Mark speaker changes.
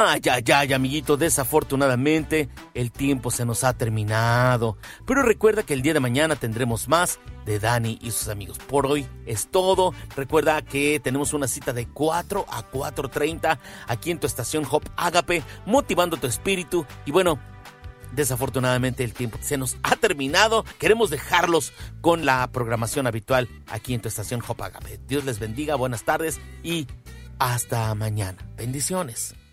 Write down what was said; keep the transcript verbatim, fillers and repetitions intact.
Speaker 1: Ay, ay, ay, amiguito, desafortunadamente el tiempo se nos ha terminado. Pero recuerda que el día de mañana tendremos más de Dani y sus amigos. Por hoy es todo. Recuerda que tenemos una cita de cuatro a cuatro treinta aquí en tu estación Hop Agape, motivando tu espíritu. Y bueno, desafortunadamente el tiempo se nos ha terminado. Queremos dejarlos con la programación habitual aquí en tu estación Hop Agape. Dios les bendiga, buenas tardes y hasta mañana. Bendiciones.